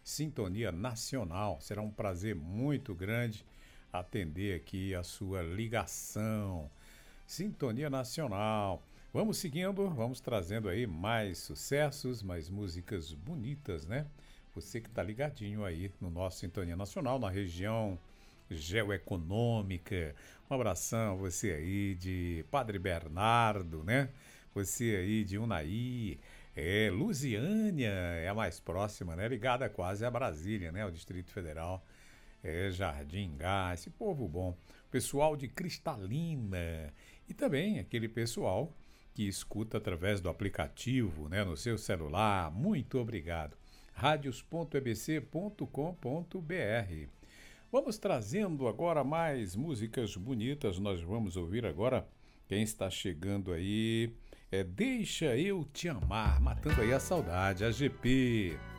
Sintonia Nacional. Será um prazer muito grande atender aqui a sua ligação. Sintonia Nacional. Vamos seguindo, vamos trazendo aí mais sucessos, mais músicas bonitas, né? Você que está ligadinho aí no nosso Sintonia Nacional, na região geoeconômica. Um abração, você aí de Padre Bernardo, né? Você aí de Unai. Lusiânia é a mais próxima, né? Ligada quase a Brasília, né? O Distrito Federal. Jardim Gá, esse povo bom. Pessoal de Cristalina. E também aquele pessoal que escuta através do aplicativo, né? No seu celular. Muito obrigado. radios.ebc.com.br. Vamos trazendo agora mais músicas bonitas. Nós vamos ouvir agora quem está chegando aí. Deixa Eu Te Amar, matando aí a saudade, a GP.